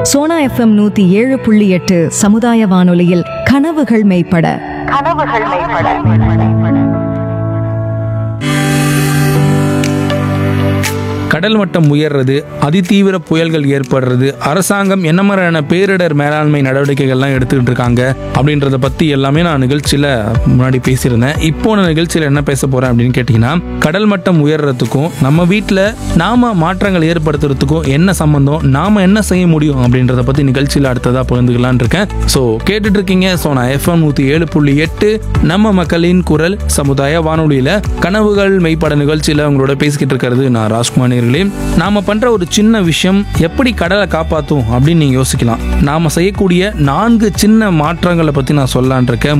Sona FM 107.8 சமுதாய வானொலியில் கனவுகள் மெய்ப்பட. கடல் மட்டம் உயர்றது, அதிதீவிர புயல்கள் ஏற்படுறது, அரசாங்கம் என்ன மாதிரியான பேரிடர் மேலாண்மை நடவடிக்கைகள்லாம் எடுத்துக்கிட்டு இருக்காங்க அப்படின்றத பற்றி எல்லாமே நான் நிகழ்ச்சியில் முன்னாடி பேசியிருந்தேன். இப்போ நான் நிகழ்ச்சியில் என்ன பேச போகிறேன் அப்படின்னு கேட்டிங்கன்னா, கடல் மட்டம் உயர்றதுக்கும் நம்ம வீட்டில் நாம் மாற்றங்கள் ஏற்படுத்துறதுக்கும் என்ன சம்மந்தம், நாம் என்ன செய்ய முடியும் அப்படின்றத பற்றி நிகழ்ச்சியில் அடுத்ததாக பகிர்ந்துக்கலான் இருக்கேன். ஸோ கேட்டுட்டு இருக்கீங்க சோனா எஃப்எம் 107.8 நம்ம மக்களின் குரல் சமுதாய வானொலியில் கனவுகள் மெய்ப்பட நிகழ்ச்சியில் உங்களோட பேசிக்கிட்டு இருக்கிறது நான் ராஜ்குமார். நாம பண்ற ஒரு சின்ன விஷயம் எப்படி கடலை காப்பாத்தும் அப்படின்னு நீங்க யோசிக்கலாம். நாம செய்யக்கூடிய 4 சின்ன மாற்றங்களை பத்தி நான் சொல்லலான் இருக்கேன்.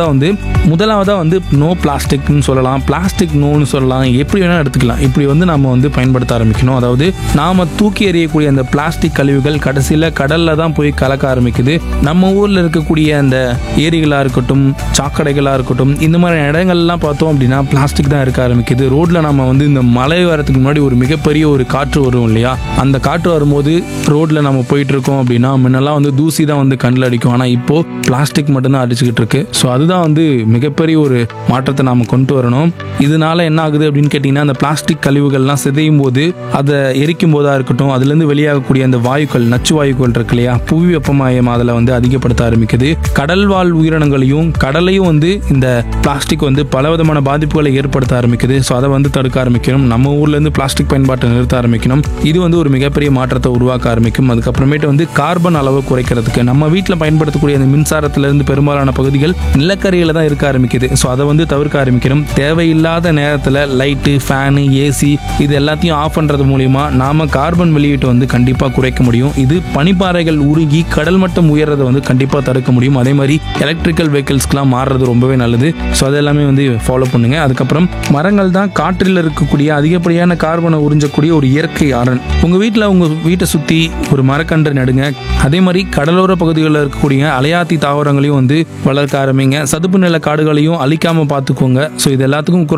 முதலாவதா வந்து நோ பிளாஸ்டிக்னு சொல்லலாம், பிளாஸ்டிக் நோன்னு சொல்லலாம், எப்படி வேணா எடுத்துக்கலாம். இப்படி வந்து நம்ம வந்து பயன்படுத்த ஆரம்பிக்கணும். அதாவது நாம தூக்கி எறியக்கூடிய அந்த பிளாஸ்டிக் கழிவுகள் கடைசியில கடல்ல தான் போய் கலக்க ஆரம்பிக்குது. நம்ம ஊர்ல இருக்கக்கூடிய அந்த ஏரிகளா இருக்கட்டும், சாக்கடைகளா இருக்கட்டும், இந்த மாதிரி இடங்கள்லாம் பார்த்தோம் அப்படின்னா பிளாஸ்டிக் தான் இருக்க ஆரம்பிக்குது. ரோட்ல நம்ம வந்து இந்த மழை வரதுக்கு முன்னாடி ஒரு மிகப்பெரிய ஒரு காற்று வரும் இல்லையா, அந்த காற்று வரும்போது ரோட்ல நம்ம போயிட்டு இருக்கோம் அப்படின்னா முன்னெல்லாம் வந்து தூசி தான் வந்து கண்ணில் அடிக்கும். ஆனால் இப்போ பிளாஸ்டிக் மட்டும்தான் அடிச்சுக்கிட்டு இருக்கு. ஸோ அதுதான் வந்து மிகப்பெரிய ஒரு மாற்றத்தை நாம கொண்டு வரணும். இதனால என்ன ஆகுது அப்படின்னு கேட்டிங்கன்னா, அந்த பிளாஸ்டிக் கழிவுகள்லாம் சிதையும் போது, அதை எரிக்கும் போதா இருக்கட்டும், அதுலேருந்து வெளியாகக்கூடிய அந்த வாயுக்கள், நச்சு வாயுக்கள் இருக்கு இல்லையா, புவி வெப்பமயம் அதில் வந்து அதிகப்படுத்த ஆரம்பிக்குது. கடல் வாழ் உயிரினங்களையும் கடலையும் வந்து இந்த பிளாஸ்டிக் வந்து பலவிதமான பாதிப்புகளை ஏற்படுத்த ஆரம்பிக்குது. ஸோ அதை வந்து தடுக்க ஆரம்பிக்கணும். நம்ம ஊர்ல இருந்து பிளாஸ்டிக் பயன்பாட்டை நிறுத்த ஆரம்பிக்கணும். இது வந்து ஒரு மிகப்பெரிய மாற்றத்தை உருவாக்க ஆரம்பிக்கும். அதுக்கப்புறமேட்டு வந்து கார்பன் அளவு குறைக்கிறதுக்கு நம்ம வீட்டில் பயன்படுத்தக்கூடிய அந்த மின்சாரத்திலிருந்து பெரும்பாலான பகுதிகள் நிலக்கரியில தான் இருக்க ஆரம்பிக்குது. ஸோ அதை வந்து தவிர்க்க ஆரம்பிக்கணும். தேவையில்லாத நேரத்தில் லைட்டு, ஃபேனு, ஏசி இது எல்லாத்தையும் ஆஃப் பண்றது மூலியமா நாம கார்பன் வெளியீட்டை வந்து கண்டிப்பா குறைக்க முடியும். இது பனிப்பாறைகள் உருகி கடல் மட்டம் உயர்றதை வந்து கண்டிப்பா தடுக்க முடியும். அதே மாதிரி எலக்ட்ரிக்கல் வெஹிக்கிள்ஸ்க்குலாம் மாறுறது ரொம்பவே நல்லது. ஸோ அதெல்லாமே வந்து ஃபாலோ பண்ணுங்க. அதுக்கப்புறம் மரங்கள் தான் காற்றில் இருக்கக்கூடிய அதிகப்படியான கார்பனை உறிஞ்சக்கூடிய ஒரு இயற்கை அரண். உங்க வீட்டை சுத்தி ஒரு மரக்கன்று நடுங்க. அதே மாதிரி கடலோர பகுதிகளில் இருக்கக்கூடிய அலையாத்தி தாவரங்களையும் வந்து வளர்க்க ஆரம்பிங்க. சதுப்பு நில காடுகளையும் அழிக்காம பார்த்துக்கோங்க. ஸோ இது எல்லாத்துக்கும்